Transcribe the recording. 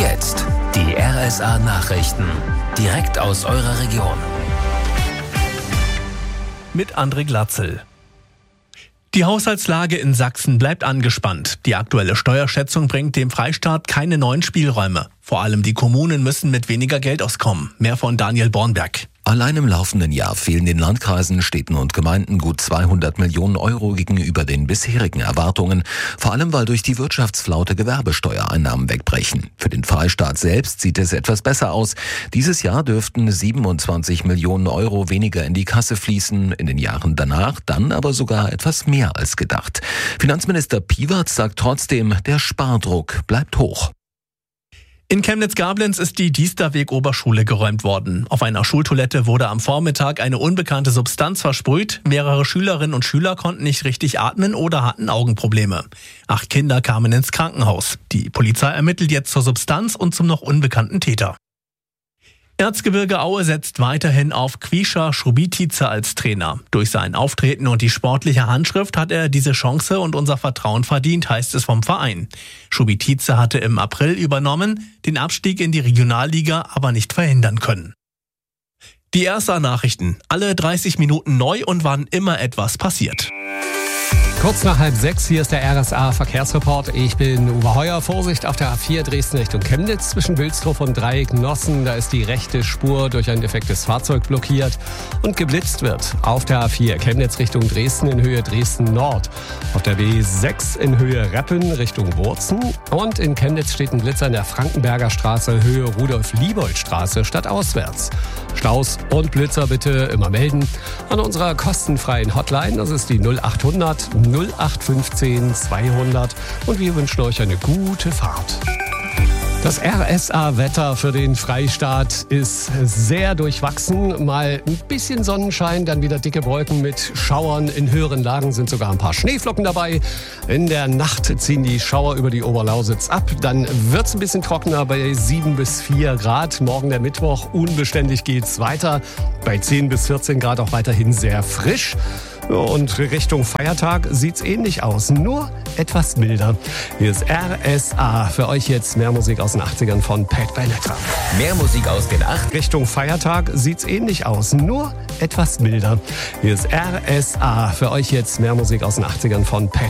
Jetzt die RSA-Nachrichten. Direkt aus eurer Region. Mit André Glatzel. Die Haushaltslage in Sachsen bleibt angespannt. Die aktuelle Steuerschätzung bringt dem Freistaat keine neuen Spielräume. Vor allem die Kommunen müssen mit weniger Geld auskommen. Mehr von Daniel Bornberg. Allein im laufenden Jahr fehlen den Landkreisen, Städten und Gemeinden gut 200 Millionen Euro gegenüber den bisherigen Erwartungen. Vor allem, weil durch die Wirtschaftsflaute Gewerbesteuereinnahmen wegbrechen. Für den Freistaat selbst sieht es etwas besser aus. Dieses Jahr dürften 27 Millionen Euro weniger in die Kasse fließen. In den Jahren danach dann aber sogar etwas mehr als gedacht. Finanzminister Piewatz sagt trotzdem, der Spardruck bleibt hoch. In Chemnitz-Gablenz ist die Diesterweg-Oberschule geräumt worden. Auf einer Schultoilette wurde am Vormittag eine unbekannte Substanz versprüht. Mehrere Schülerinnen und Schüler konnten nicht richtig atmen oder hatten Augenprobleme. 8 Kinder kamen ins Krankenhaus. Die Polizei ermittelt jetzt zur Substanz und zum noch unbekannten Täter. Erzgebirge Aue setzt weiterhin auf Kvisha Shrubitice als Trainer. Durch sein Auftreten und die sportliche Handschrift hat er diese Chance und unser Vertrauen verdient, heißt es vom Verein. Shrubitice hatte im April übernommen, den Abstieg in die Regionalliga aber nicht verhindern können. Die RSA-Nachrichten, alle 30 Minuten neu und wann immer etwas passiert. Kurz nach 5:30, hier ist der RSA-Verkehrsreport. Ich bin Uwe Heuer. Vorsicht auf der A4 Dresden Richtung Chemnitz zwischen Wilsdruff und Dreieck-Nossen. Da ist die rechte Spur durch ein defektes Fahrzeug blockiert und geblitzt wird. Auf der A4 Chemnitz Richtung Dresden in Höhe Dresden-Nord. Auf der B6 in Höhe Reppen Richtung Wurzen. Und in Chemnitz steht ein Blitzer in der Frankenberger Straße Höhe Rudolf-Liebold-Straße stadtauswärts. Staus und Blitzer bitte immer melden an unserer kostenfreien Hotline. Das ist die 0800 0815 200 und wir wünschen euch eine gute Fahrt. Das RSA-Wetter für den Freistaat ist sehr durchwachsen. Mal ein bisschen Sonnenschein, dann wieder dicke Wolken mit Schauern. In höheren Lagen sind sogar ein paar Schneeflocken dabei. In der Nacht ziehen die Schauer über die Oberlausitz ab. Dann wird es ein bisschen trockener bei 7 bis 4 Grad. Morgen der Mittwoch, unbeständig geht's weiter. Bei 10 bis 14 Grad auch weiterhin sehr frisch. Und Richtung Feiertag sieht's ähnlich aus, nur etwas milder. Hier ist RSA. Für euch jetzt mehr Musik aus den 80ern von Pat Benatar. Mehr Musik aus den 80ern. Richtung Feiertag sieht's ähnlich aus, nur etwas milder. Hier ist RSA. Für euch jetzt mehr Musik aus den 80ern von Pat